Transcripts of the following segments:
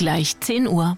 Gleich 10 Uhr.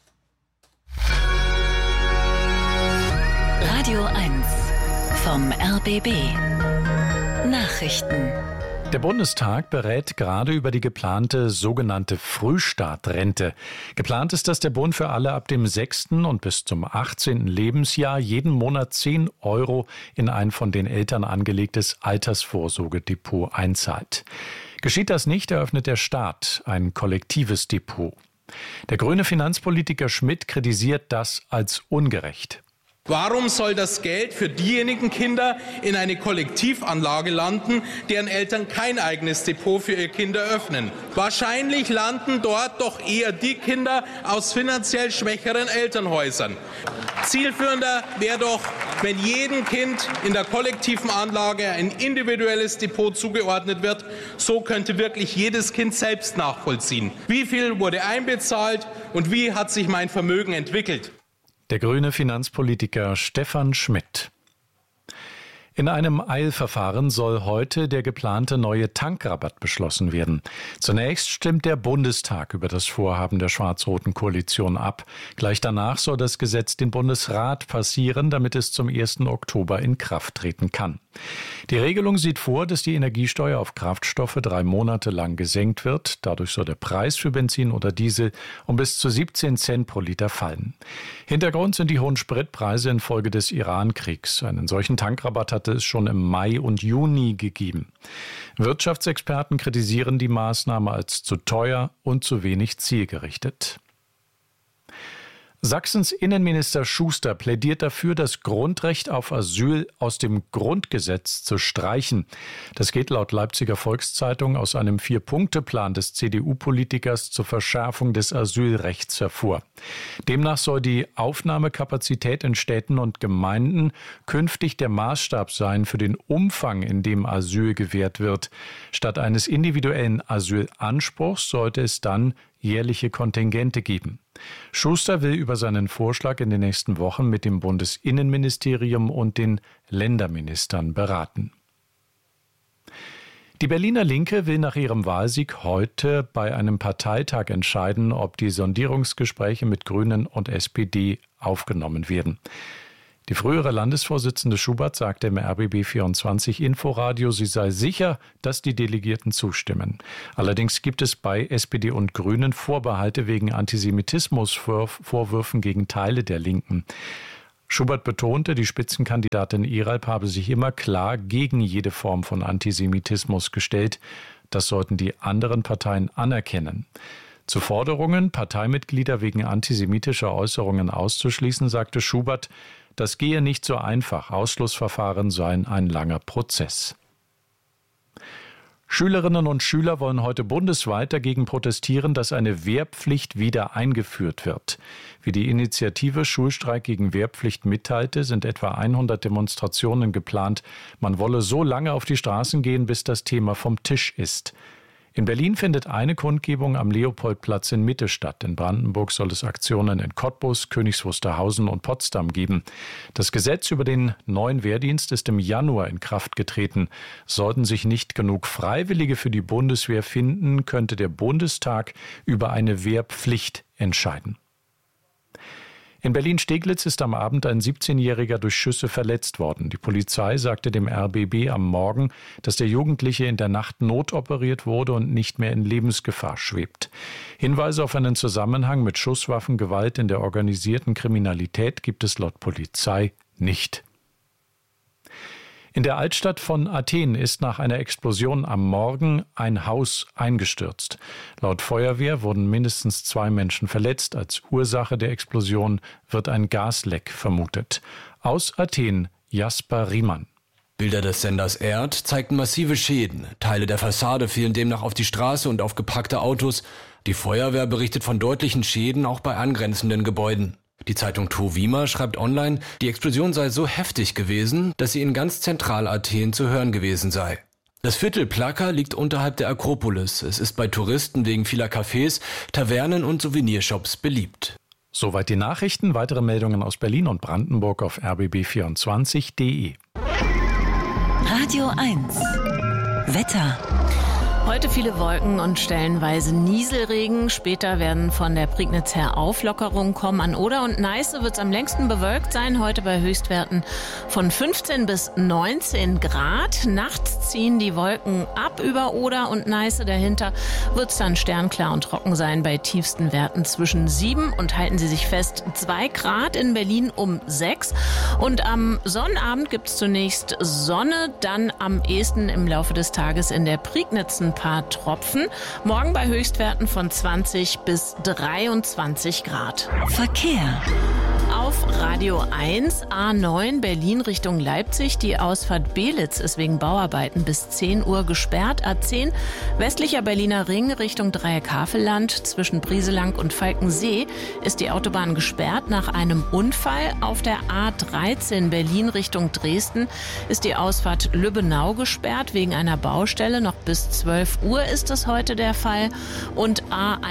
Radio 1 vom RBB. Nachrichten. Der Bundestag berät gerade über die geplante sogenannte Frühstartrente. Geplant ist, dass der Bund für alle ab dem 6. und bis zum 18. Lebensjahr jeden Monat 10 € in ein von den Eltern angelegtes Altersvorsorgedepot einzahlt. Geschieht das nicht, eröffnet der Staat ein kollektives Depot. Der grüne Finanzpolitiker Schmidt kritisiert das als ungerecht. Warum soll das Geld für diejenigen Kinder in eine Kollektivanlage landen, deren Eltern kein eigenes Depot für ihr Kind eröffnen? Wahrscheinlich landen dort doch eher die Kinder aus finanziell schwächeren Elternhäusern. Zielführender wäre doch, wenn jedem Kind in der kollektiven Anlage ein individuelles Depot zugeordnet wird. So könnte wirklich jedes Kind selbst nachvollziehen, wie viel wurde einbezahlt und wie hat sich mein Vermögen entwickelt. Der grüne Finanzpolitiker Stefan Schmidt. In einem Eilverfahren soll heute der geplante neue Tankrabatt beschlossen werden. Zunächst stimmt der Bundestag über das Vorhaben der schwarz-roten Koalition ab. Gleich danach soll das Gesetz den Bundesrat passieren, damit es zum 1. Oktober in Kraft treten kann. Die Regelung sieht vor, dass die Energiesteuer auf Kraftstoffe 3 Monate lang gesenkt wird. Dadurch soll der Preis für Benzin oder Diesel um bis zu 17 Cent pro Liter fallen. Hintergrund sind die hohen Spritpreise infolge des Iran-Kriegs. Einen solchen Tankrabatt hatte es schon im Mai und Juni gegeben. Wirtschaftsexperten kritisieren die Maßnahme als zu teuer und zu wenig zielgerichtet. Sachsens Innenminister Schuster plädiert dafür, das Grundrecht auf Asyl aus dem Grundgesetz zu streichen. Das geht laut Leipziger Volkszeitung aus einem 4-Punkte-Plan des CDU-Politikers zur Verschärfung des Asylrechts hervor. Demnach soll die Aufnahmekapazität in Städten und Gemeinden künftig der Maßstab sein für den Umfang, in dem Asyl gewährt wird. Statt eines individuellen Asylanspruchs sollte es dann jährliche Kontingente geben. Schuster will über seinen Vorschlag in den nächsten Wochen mit dem Bundesinnenministerium und den Länderministern beraten. Die Berliner Linke will nach ihrem Wahlsieg heute bei einem Parteitag entscheiden, ob die Sondierungsgespräche mit Grünen und SPD aufgenommen werden. Die frühere Landesvorsitzende Schubert sagte im RBB24 Inforadio, sie sei sicher, dass die Delegierten zustimmen. Allerdings gibt es bei SPD und Grünen Vorbehalte wegen Antisemitismusvorwürfen gegen Teile der Linken. Schubert betonte, die Spitzenkandidatin Iralp habe sich immer klar gegen jede Form von Antisemitismus gestellt. Das sollten die anderen Parteien anerkennen. Zu Forderungen, Parteimitglieder wegen antisemitischer Äußerungen auszuschließen, sagte Schubert, das gehe nicht so einfach. Ausschlussverfahren seien ein langer Prozess. Schülerinnen und Schüler wollen heute bundesweit dagegen protestieren, dass eine Wehrpflicht wieder eingeführt wird. Wie die Initiative Schulstreik gegen Wehrpflicht mitteilte, sind etwa 100 Demonstrationen geplant. Man wolle so lange auf die Straßen gehen, bis das Thema vom Tisch ist. In Berlin findet eine Kundgebung am Leopoldplatz in Mitte statt. In Brandenburg soll es Aktionen in Cottbus, Königs Wusterhausen und Potsdam geben. Das Gesetz über den neuen Wehrdienst ist im Januar in Kraft getreten. Sollten sich nicht genug Freiwillige für die Bundeswehr finden, könnte der Bundestag über eine Wehrpflicht entscheiden. In Berlin-Steglitz ist am Abend ein 17-Jähriger durch Schüsse verletzt worden. Die Polizei sagte dem RBB am Morgen, dass der Jugendliche in der Nacht notoperiert wurde und nicht mehr in Lebensgefahr schwebt. Hinweise auf einen Zusammenhang mit Schusswaffengewalt in der organisierten Kriminalität gibt es laut Polizei nicht. In der Altstadt von Athen ist nach einer Explosion am Morgen ein Haus eingestürzt. Laut Feuerwehr wurden mindestens 2 Menschen verletzt. Als Ursache der Explosion wird ein Gasleck vermutet. Aus Athen, Jasper Riemann. Bilder des Senders ERD zeigten massive Schäden. Teile der Fassade fielen demnach auf die Straße und auf gepackte Autos. Die Feuerwehr berichtet von deutlichen Schäden auch bei angrenzenden Gebäuden. Die Zeitung Trovima schreibt online, die Explosion sei so heftig gewesen, dass sie in ganz Zentralathen zu hören gewesen sei. Das Viertel Plaka liegt unterhalb der Akropolis. Es ist bei Touristen wegen vieler Cafés, Tavernen und Souvenirshops beliebt. Soweit die Nachrichten. Weitere Meldungen aus Berlin und Brandenburg auf rbb24.de. Radio 1 Wetter. Heute viele Wolken und stellenweise Nieselregen. Später werden von der Prignitz her Auflockerungen kommen. An Oder und Neiße wird es am längsten bewölkt sein. Heute bei Höchstwerten von 15 bis 19 Grad. Nachts ziehen die Wolken ab über Oder und Neiße. Dahinter wird es dann sternklar und trocken sein bei tiefsten Werten zwischen 7 und, halten Sie sich fest, 2 Grad. In Berlin um 6. Und am Sonnabend gibt es zunächst Sonne. Dann am ehesten im Laufe des Tages in der Prignitz ein paar Tropfen. Morgen bei Höchstwerten von 20 bis 23 Grad. Verkehr. Auf Radio 1, A9 Berlin Richtung Leipzig. Die Ausfahrt Belitz ist wegen Bauarbeiten bis 10 Uhr gesperrt. A10 westlicher Berliner Ring Richtung Dreieck-Havelland. Zwischen Brieselang und Falkensee ist die Autobahn gesperrt nach einem Unfall. Auf der A13 Berlin Richtung Dresden ist die Ausfahrt Lübbenau gesperrt wegen einer Baustelle. Noch bis 12 Uhr ist es heute der Fall. Und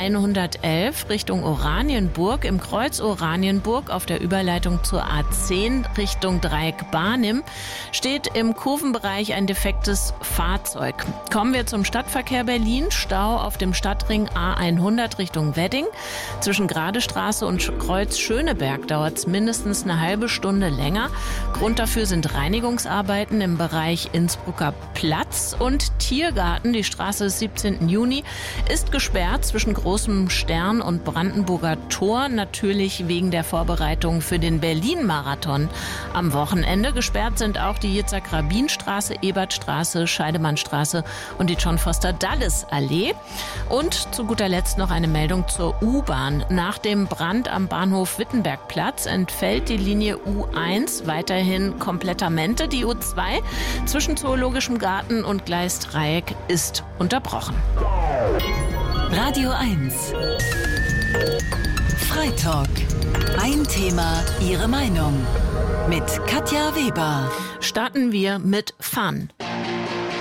A111 Richtung Oranienburg im Kreuz Oranienburg auf der Überleitung zur A10 Richtung Dreieck Barnim steht im Kurvenbereich ein defektes Fahrzeug. Kommen wir zum Stadtverkehr Berlin. Stau auf dem Stadtring A100 Richtung Wedding. Zwischen Gradestraße und Kreuz Schöneberg dauert es mindestens eine halbe Stunde länger. Grund dafür sind Reinigungsarbeiten im Bereich Innsbrucker Platz und Tiergarten. Die Straße des 17. Juni ist gesperrt zwischen Großem Stern und Brandenburger Tor. Natürlich wegen der Vorbereitung für den Berlin-Marathon am Wochenende. Gesperrt sind auch die Yitzhak-Rabin-Straße, Ebertstraße, Scheidemannstraße und die John-Foster-Dulles-Allee. Und zu guter Letzt noch eine Meldung zur U-Bahn. Nach dem Brand am Bahnhof Wittenbergplatz entfällt die Linie U1 weiterhin komplettamente. Die U2 zwischen Zoologischem Garten und Gleisdreieck ist unterbrochen. Radio 1. Freitalk. Ein Thema, Ihre Meinung. Mit Katja Weber. Starten wir mit Fun.